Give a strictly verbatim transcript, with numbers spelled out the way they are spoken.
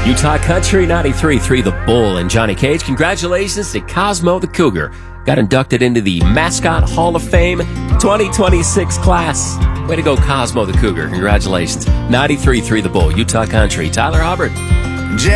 Utah Country ninety-three point three The Bull and Johnny Cage. Congratulations to Cosmo the Cougar. Got inducted into the Mascot Hall of Fame twenty twenty-six class. Way to go, Cosmo the Cougar. Congratulations. ninety-three point three The Bull, Utah Country. Tyler Hubbard.